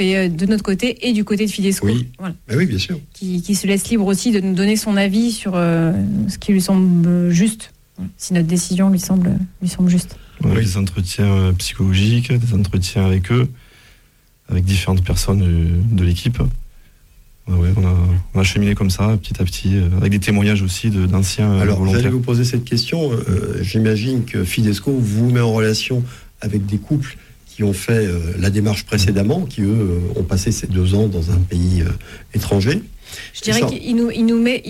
fait de notre côté et du côté de Fidesco. Oui, voilà. Oui, bien sûr. Qui se laisse libre aussi de nous donner son avis sur ce qui lui semble juste, si notre décision lui semble juste. On a des entretiens psychologiques, des entretiens avec eux, avec différentes personnes de l'équipe. On a cheminé comme ça, petit à petit, avec des témoignages aussi d'anciens volontaires. Alors, j'allais vous poser cette question. J'imagine que Fidesco vous met en relation avec des couples qui ont fait la démarche précédemment, qui, eux, ont passé ces 2 ans dans un pays étranger. Je dirais qu'il nous met...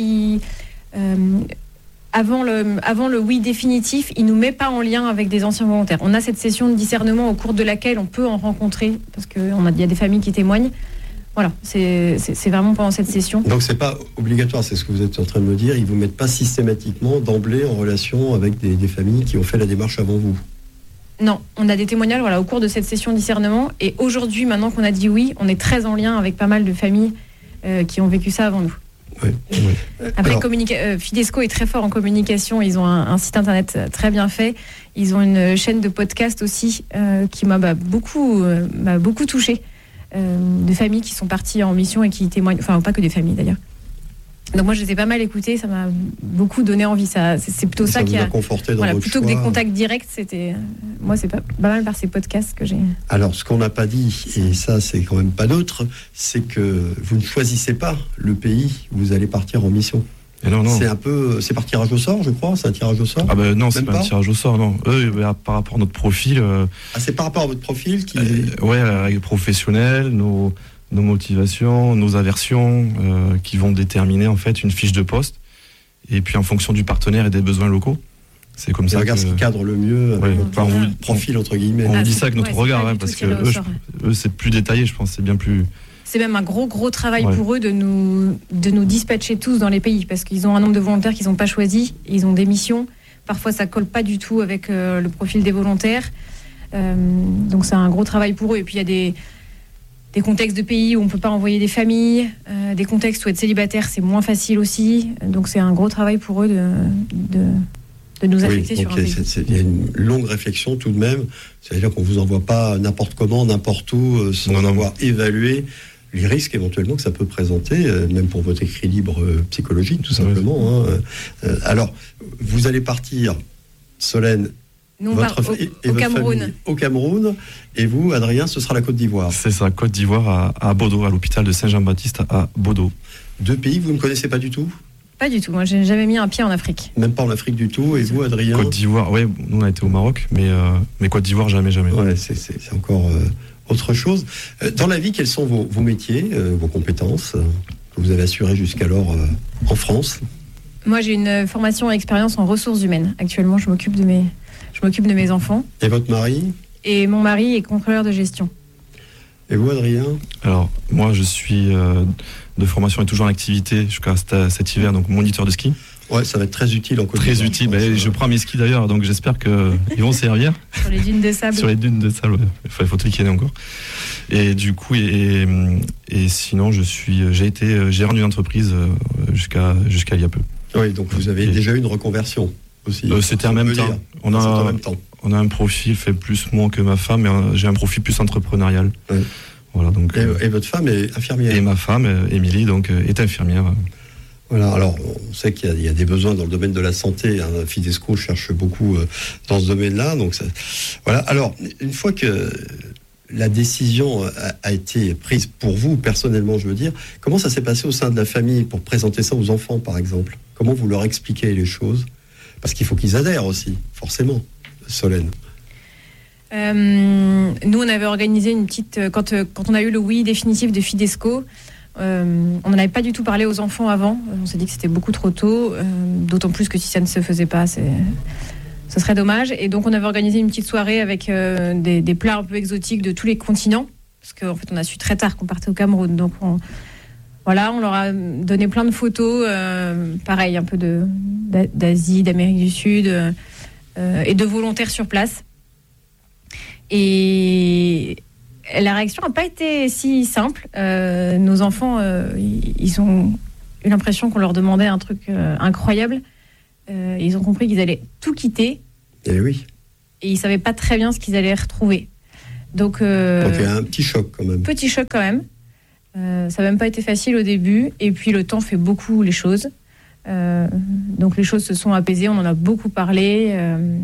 Avant le oui définitif, il ne nous met pas en lien avec des anciens volontaires. On a cette session de discernement au cours de laquelle on peut en rencontrer, parce qu'il y a des familles qui témoignent. Voilà, c'est vraiment pendant cette session. Donc c'est pas obligatoire, c'est ce que vous êtes en train de me dire. Ils vous mettent pas systématiquement d'emblée en relation avec des familles qui ont fait la démarche avant vous. Non, on a des témoignages au cours de cette session de discernement. Et aujourd'hui, maintenant qu'on a dit oui, on est très en lien avec pas mal de familles qui ont vécu ça avant nous. Oui. Après, Fidesco est très fort en communication. Ils ont un site internet très bien fait. Ils ont une chaîne de podcast aussi qui m'a beaucoup touchée. De familles qui sont parties en mission et qui témoignent. Enfin, pas que des familles d'ailleurs. Donc moi, je les ai pas mal écoutées. Ça m'a beaucoup donné envie. C'est plutôt ça qui a conforté dans votre plutôt choix. Que des contacts directs, moi, c'est pas mal par ces podcasts que j'ai. Alors, ce qu'on n'a pas dit, et ça, c'est quand même pas neutre, c'est que vous ne choisissez pas le pays où vous allez partir en mission. Non. C'est par tirage au sort, je crois. C'est un tirage au sort. Non, c'est pas un tirage au sort, non. Eux, par rapport à notre profil. C'est par rapport à votre profil qui. Les professionnels, nos motivations, nos aversions, qui vont déterminer en fait une fiche de poste. Et puis en fonction du partenaire et des besoins locaux. C'est comme ça. Regarde ce qui cadre le mieux avec votre profil entre guillemets. On dit ça avec notre regard, parce que eux, c'est plus détaillé, je pense. C'est bien plus. C'est même un gros travail pour eux de nous dispatcher tous dans les pays, parce qu'ils ont un nombre de volontaires qu'ils n'ont pas choisi, ils ont des missions, parfois ça colle pas du tout avec le profil des volontaires, donc c'est un gros travail pour eux. Et puis il y a des contextes de pays où on peut pas envoyer des familles, des contextes où être célibataire c'est moins facile aussi, donc c'est un gros travail pour eux de nous affecter sur un pays. Il y a une longue réflexion tout de même, c'est-à-dire qu'on vous envoie pas n'importe comment, n'importe où, sans avoir évalué les risques éventuellement que ça peut présenter, même pour votre équilibre psychologique, tout simplement. Alors, vous allez partir, Solène, nous, au Cameroun. Au Cameroun, et vous, Adrien, ce sera la Côte d'Ivoire. C'est ça, Côte d'Ivoire à Bodo, à l'hôpital de Saint-Jean-Baptiste à Bodo. 2 pays que vous ne connaissez pas du tout ? Pas du tout, moi j'ai jamais mis un pied en Afrique. Même pas en Afrique du tout, et vous, Adrien ? Côte d'Ivoire, oui, nous on a été au Maroc, mais Côte d'Ivoire, jamais. Ouais, c'est encore autre chose. Dans la vie, quels sont vos métiers, vos compétences que vous avez assurées jusqu'alors en France ? Moi j'ai une formation et expérience en ressources humaines. Actuellement, je m'occupe de mes enfants. Et votre mari ? Et mon mari est contrôleur de gestion. Et vous, Adrien ? Alors, moi, je suis de formation et toujours en activité jusqu'à cet hiver, donc moniteur de ski. Ouais, ça va être très utile en Côte d'Ivoire. Très utile. Je prends mes skis d'ailleurs, donc j'espère qu'ils vont servir. Sur les dunes de sable. Sur les dunes de sable, il faut triquer encore. Et du coup, et sinon, j'ai été gérant d'une entreprise jusqu'à il y a peu. Oui, donc vous avez déjà eu une reconversion aussi. C'était en même temps. On a un profil fait plus moi que ma femme, mais j'ai un profil plus entrepreneurial. Oui. Voilà, donc, et votre femme est infirmière. Et ma femme, Émilie, donc, est infirmière. Voilà, alors on sait qu'il y a des besoins dans le domaine de la santé. Fidesco cherche beaucoup dans ce domaine-là. Donc voilà. Alors, une fois que la décision a été prise pour vous, personnellement, je veux dire, comment ça s'est passé au sein de la famille pour présenter ça aux enfants, par exemple ? Comment vous leur expliquez les choses ? Parce qu'il faut qu'ils adhèrent aussi, forcément, Solène. Nous, on avait organisé une petite... Quand on a eu le oui définitif de Fidesco, on n'en avait pas du tout parlé aux enfants avant. On s'est dit que c'était beaucoup trop tôt, d'autant plus que si ça ne se faisait pas, ce serait dommage. Et donc, on avait organisé une petite soirée avec des plats un peu exotiques de tous les continents, parce qu'en fait, on a su très tard qu'on partait au Cameroun. Donc, on leur a donné plein de photos, pareil, un peu d'Asie, d'Amérique du Sud, et de volontaires sur place. Et la réaction n'a pas été si simple. Nos enfants, ils ont eu l'impression qu'on leur demandait un truc incroyable. Ils ont compris qu'ils allaient tout quitter. Et oui. Et ils ne savaient pas très bien ce qu'ils allaient retrouver. Donc il y a un petit choc quand même. Petit choc quand même. Ça n'a même pas été facile au début. Et puis le temps fait beaucoup les choses. Donc les choses se sont apaisées. On en a beaucoup parlé.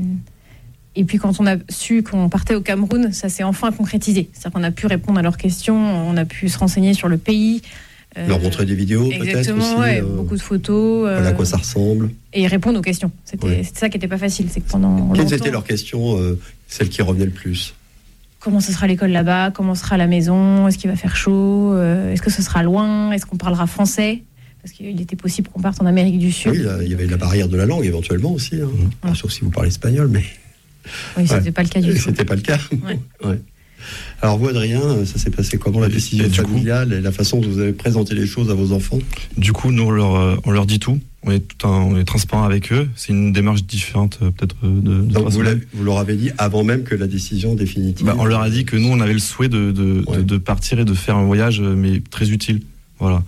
Et puis quand on a su qu'on partait au Cameroun, ça s'est enfin concrétisé. C'est-à-dire qu'on a pu répondre à leurs questions. On a pu se renseigner sur le pays. Leur montrer des vidéos peut-être aussi. Beaucoup de photos. Voilà à quoi ça ressemble. Et répondre aux questions. C'était ça qui n'était pas facile. C'est que pendant Quelles étaient leurs questions, celles qui revenaient le plus? Comment ce sera l'école là-bas? Comment sera la maison? Est-ce qu'il va faire chaud? Est-ce que ce sera loin? Est-ce qu'on parlera français? Parce qu'il était possible qu'on parte en Amérique du Sud. Oui, il y avait la barrière de la langue éventuellement aussi. Hein. Sauf si vous parlez espagnol, mais... Oui, c'était pas le cas du tout. C'était pas le cas. Ouais. Alors vous, Adrien, ça s'est passé comment la décision familiale et la façon dont vous avez présenté les choses à vos enfants? Du coup, nous, on leur dit tout. On est transparent avec eux. C'est une démarche différente, peut-être. Donc vous leur avez dit avant même que la décision définitive? On leur a dit que nous, on avait le souhait de partir et de faire un voyage, mais très utile. Voilà.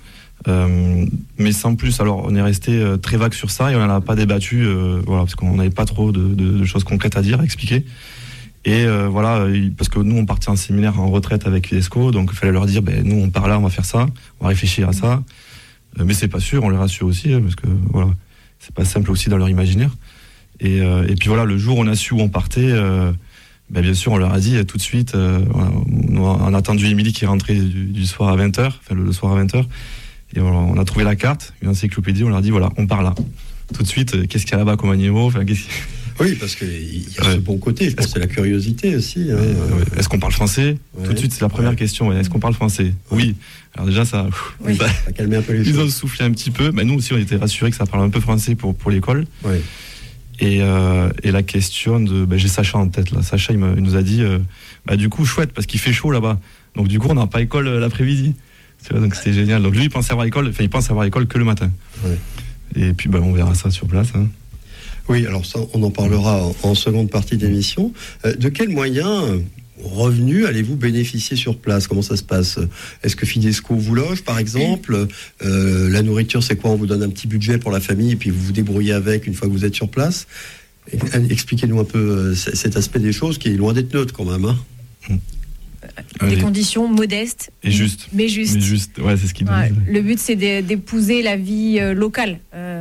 Mais sans plus. Alors, on est resté très vague sur ça et on n'en a pas débattu, voilà, parce qu'on n'avait pas trop de choses concrètes à dire, à expliquer. Et voilà, parce que nous, on partait en séminaire en retraite avec Fidesco, donc il fallait leur dire, nous, on part là, on va faire ça, on va réfléchir à ça. Mais c'est pas sûr, on les rassure aussi, parce que voilà, c'est pas simple aussi dans leur imaginaire. Et puis voilà, le jour où on a su où on partait, bien sûr, on leur a dit tout de suite, on a attendu Émilie qui est rentrée du soir à 20h, enfin le soir à 20h, et on a trouvé la carte, une encyclopédie, on leur a dit, voilà, on part là. Tout de suite, qu'est-ce qu'il y a là-bas comme animaux, Oui, parce qu'il y a ce bon côté, je pense que c'est la curiosité aussi. Hein. Est-ce qu'on parle français? Tout de suite, c'est la première question. Est-ce qu'on parle français? Oui. Alors déjà, ça a calmé un peu les choses. Ils ont soufflé un petit peu. Nous aussi, on était rassurés que ça parle un peu français pour l'école. Ouais. Et la question j'ai Sacha en tête là. Sacha, il nous a dit, du coup, chouette, parce qu'il fait chaud là-bas. Donc du coup, on n'a pas école l'après-midi. Tu vois, donc c'était génial. Donc lui, il pense avoir école que le matin. Ouais. Et puis, on verra ça sur place. Hein. Oui, alors ça, on en parlera en seconde partie d'émission. De quels moyens, revenus, allez-vous bénéficier sur place? Comment ça se passe? Est-ce que Fidesco vous loge, par exemple? La nourriture, c'est quoi? On vous donne un petit budget pour la famille et puis vous vous débrouillez avec une fois que vous êtes sur place. Expliquez-nous un peu cet aspect des choses qui est loin d'être neutre quand même. Hein. Des conditions modestes et justes. Mais justes. Ouais, c'est ce qu'il dit. Le but, c'est d'épouser la vie locale.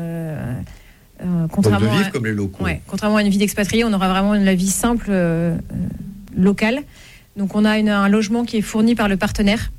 Contrairement donc de vivre comme les locaux. Contrairement à une vie d'expatrié, on aura vraiment une vie simple locale. Donc on a un logement qui est fourni par le partenaire.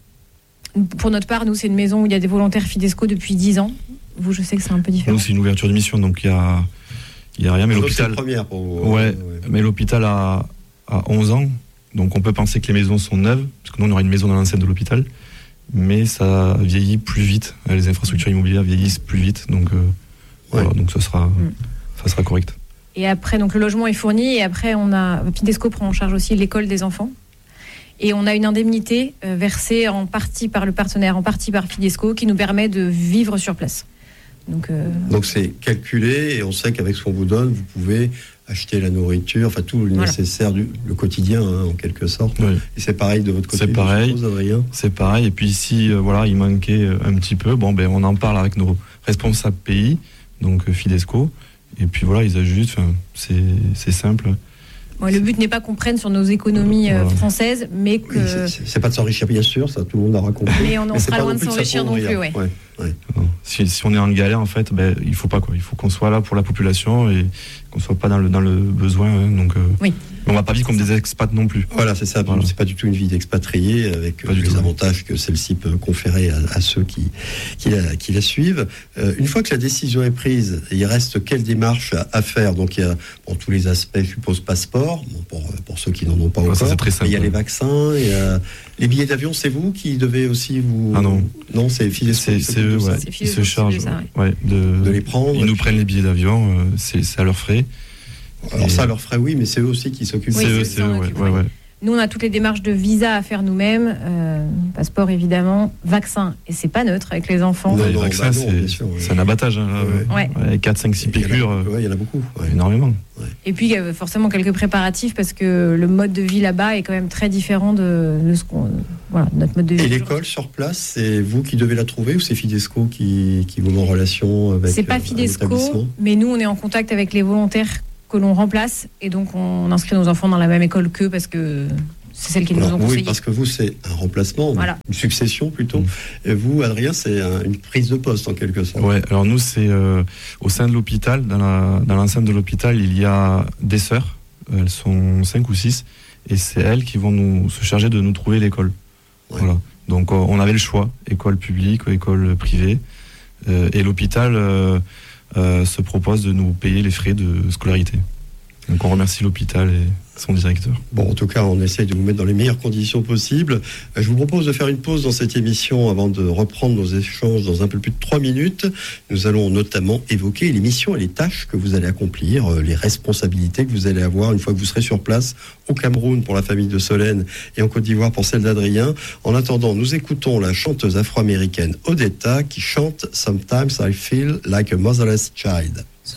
Pour notre part, nous, c'est une maison où il y a des volontaires Fidesco depuis 10 ans. Vous, je sais que c'est un peu différent. Nous, c'est une ouverture de mission, donc il y a rien. Mais l'hôpital, c'est la première pour vous. Mais l'hôpital a 11 ans, donc on peut penser que les maisons sont neuves, parce que nous, on aura une maison dans l'enceinte de l'hôpital, mais ça vieillit plus vite. Les infrastructures immobilières vieillissent plus vite, donc... Voilà, donc ça sera correct. Et après, donc le logement est fourni et après Fidesco prend en charge aussi l'école des enfants. Et on a une indemnité versée en partie par le partenaire, en partie par Fidesco, qui nous permet de vivre sur place. Donc c'est calculé et on sait qu'avec ce qu'on vous donne, vous pouvez acheter la nourriture, enfin tout le nécessaire, le quotidien en quelque sorte. Oui. Et c'est pareil de votre côté? C'est pareil. C'est pareil. Et puis si il manquait un petit peu, on en parle avec nos responsables pays. Donc Fidesco, et puis voilà, ils ajustent, c'est simple. Le but n'est pas qu'on prenne sur nos économies françaises, mais que... C'est pas de s'enrichir, bien sûr, ça tout le monde a raconté. Mais on sera loin de s'enrichir non plus, Si on est en galère, en fait, il faut pas, il faut qu'on soit là pour la population et qu'on soit pas dans le besoin, donc... On va pas vivre comme des expats non plus. Voilà, c'est ça. Voilà. C'est pas du tout une vie d'expatrié avec les avantages que celle-ci peut conférer à ceux qui la suivent. Une fois que la décision est prise, il reste quelle démarche à faire? Donc il y a tous les aspects, je suppose, passeport, pour ceux qui n'en ont pas encore. Ça, c'est très simple. Il y a les vaccins, il y a les billets d'avion. C'est vous qui devez aussi vous... Ah non. Non, c'est Fidesco. C'est eux, ils se chargent de les prendre. Ils nous prennent les billets d'avion, c'est à leurs frais. Alors ça leur ferait oui, mais c'est eux aussi qui s'occupent. Oui, c'est eux. Nous, on a toutes les démarches de visa à faire nous-mêmes, passeport évidemment, vaccin, et c'est pas neutre avec les enfants. Les vaccins, c'est un abattage. 4, 5, 6 piqûres. Il y en a beaucoup. Énormément. Et puis, forcément, quelques préparatifs, parce que le mode de vie là-bas est quand même très différent de ce qu'on... Voilà, notre mode de vie. Et l'école sur place, c'est vous qui devez la trouver ou c'est Fidesco qui vous met en relation avec... C'est pas Fidesco, mais nous, on est en contact avec les volontaires que l'on remplace et donc on inscrit nos enfants dans la même école qu'eux parce que c'est celle qu'ils nous ont conseillée. Oui, parce que vous, c'est un remplacement, une succession plutôt. Et vous, Adrien, c'est une prise de poste en quelque sorte. Ouais, alors nous, c'est au sein de l'hôpital, dans l'enceinte de l'hôpital, il y a des sœurs, elles sont 5 ou 6, et c'est elles qui vont se charger de nous trouver l'école. Ouais. Voilà. Donc on avait le choix, école publique ou école privée, et l'hôpital se propose de nous payer les frais de scolarité. Donc on remercie l'hôpital et son directeur. Bon, en tout cas, on essaye de vous mettre dans les meilleures conditions possibles. Je vous propose de faire une pause dans cette émission avant de reprendre nos échanges dans un peu plus de 3 minutes. Nous allons notamment évoquer les missions et les tâches que vous allez accomplir, les responsabilités que vous allez avoir une fois que vous serez sur place au Cameroun pour la famille de Solène et en Côte d'Ivoire pour celle d'Adrien. En attendant, nous écoutons la chanteuse afro-américaine Odetta qui chante « Sometimes I feel like a motherless child ».